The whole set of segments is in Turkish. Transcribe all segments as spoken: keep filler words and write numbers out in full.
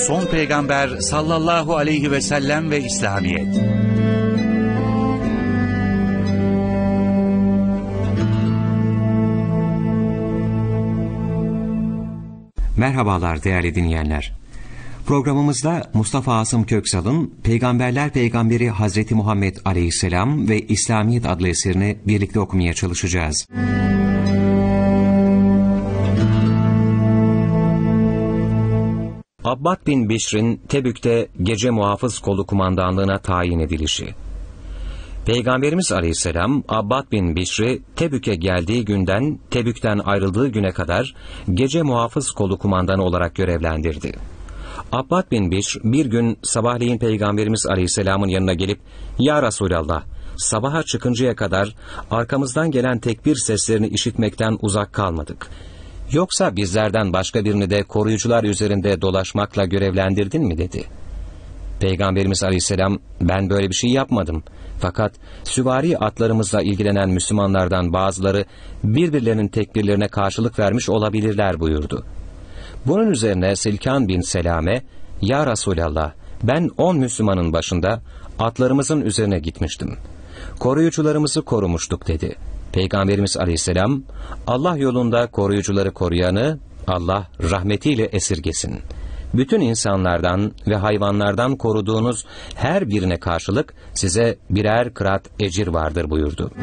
Son Peygamber sallallahu aleyhi ve sellem ve İslamiyet. Merhabalar değerli dinleyenler. Programımızda Mustafa Asım Köksal'ın Peygamberler Peygamberi Hazreti Muhammed Aleyhisselam ve İslamiyet adlı eserini birlikte okumaya çalışacağız. Abbad bin Bişr'in Tebük'te gece muhafız kolu kumandanlığına tayin edilişi. Peygamberimiz Aleyhisselam, Abbad bin Bişr'i Tebük'e geldiği günden Tebük'ten ayrıldığı güne kadar gece muhafız kolu kumandanı olarak görevlendirdi. Abbad bin Bişr bir gün sabahleyin Peygamberimiz Aleyhisselam'ın yanına gelip, "Ya Resulallah, sabaha çıkıncaya kadar arkamızdan gelen tekbir seslerini işitmekten uzak kalmadık. Yoksa bizlerden başka birini de koruyucular üzerinde dolaşmakla görevlendirdin mi?" dedi. Peygamberimiz Aleyhisselam, "Ben böyle bir şey yapmadım. Fakat süvari atlarımızla ilgilenen Müslümanlardan bazıları birbirlerinin tekbirlerine karşılık vermiş olabilirler" buyurdu. Bunun üzerine Silkan bin Selame, "Ya Resulallah, ben on Müslümanın başında atlarımızın üzerine gitmiştim. Koruyucularımızı korumuştuk" dedi. Peygamberimiz Aleyhisselam, "Allah yolunda koruyucuları koruyanı Allah rahmetiyle esirgesin. Bütün insanlardan ve hayvanlardan koruduğunuz her birine karşılık size birer kırat ecir vardır" buyurdu.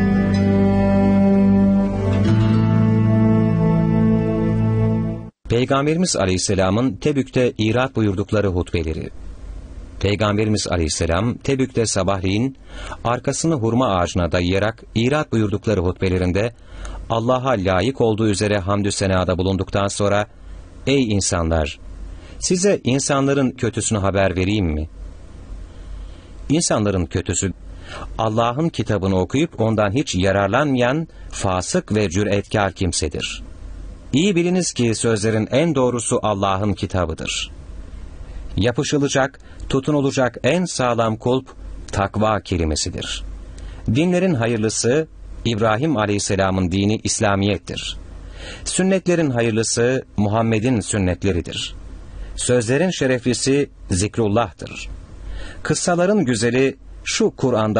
Peygamberimiz Aleyhisselam'ın Tebük'te irat buyurdukları hutbeleri. Peygamberimiz Aleyhisselam Tebük'te sabahleyin arkasını hurma ağacına dayayarak irat buyurdukları hutbelerinde Allah'a layık olduğu üzere hamdü senada bulunduktan sonra, "Ey insanlar! Size insanların kötüsünü haber vereyim mi? İnsanların kötüsü, Allah'ın kitabını okuyup ondan hiç yararlanmayan fasık ve cüretkar kimsedir. İyi biliniz ki sözlerin en doğrusu Allah'ın kitabıdır. Yapışılacak, tutunulacak en sağlam kulp takva kelimesidir. Dinlerin hayırlısı İbrahim Aleyhisselam'ın dini İslamiyettir. Sünnetlerin hayırlısı Muhammed'in sünnetleridir. Sözlerin şereflisi zikrullah'tır. Kıssaların güzeli şu Kur'an'da